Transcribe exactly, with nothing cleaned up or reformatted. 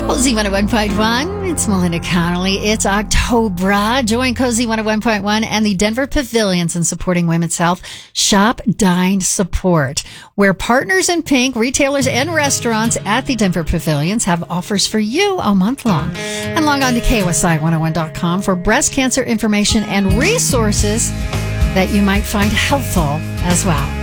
Cozy one oh one point one. It's Melinda Connolly. It's October. Join Cozy one oh one point one and the Denver Pavilions in supporting women's health. Shop, Dine, Support, where Partners in Pink, retailers and restaurants at the Denver Pavilions have offers for you all month long. And log on to K O S I one oh one dot com for breast cancer information and resources that you might find helpful as well.